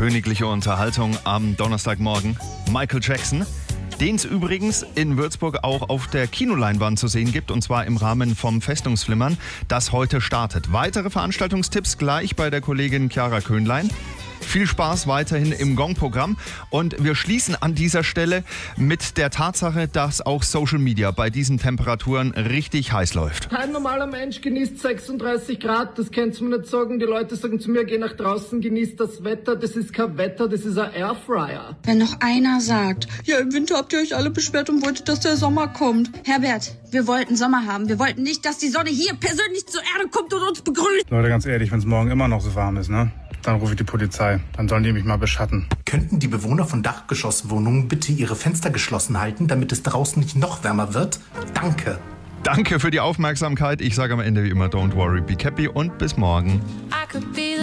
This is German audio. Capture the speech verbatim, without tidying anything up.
Königliche Unterhaltung am Donnerstagmorgen. Michael Jackson, den es übrigens in Würzburg auch auf der Kinoleinwand zu sehen gibt, und zwar im Rahmen vom Festungsflimmern, das heute startet. Weitere Veranstaltungstipps gleich bei der Kollegin Chiara Köhnlein. Viel Spaß weiterhin im Gong-Programm und wir schließen an dieser Stelle mit der Tatsache, dass auch Social Media bei diesen Temperaturen richtig heiß läuft. Kein normaler Mensch genießt sechsunddreißig Grad, das kannst du mir nicht sagen. Die Leute sagen zu mir, geh nach draußen, genieß das Wetter. Das ist kein Wetter, das ist ein Airfryer. Wenn noch einer sagt, ja, im Winter habt ihr euch alle beschwert und wolltet, dass der Sommer kommt. Herbert, wir wollten Sommer haben. Wir wollten nicht, dass die Sonne hier persönlich zur Erde kommt und uns begrüßt. Leute, ganz ehrlich, wenn es morgen immer noch so warm ist, ne? Dann rufe ich die Polizei. Dann sollen die mich mal beschatten. Könnten die Bewohner von Dachgeschosswohnungen bitte ihre Fenster geschlossen halten, damit es draußen nicht noch wärmer wird? Danke. Danke für die Aufmerksamkeit. Ich sage am Ende wie immer, don't worry, be happy und bis morgen.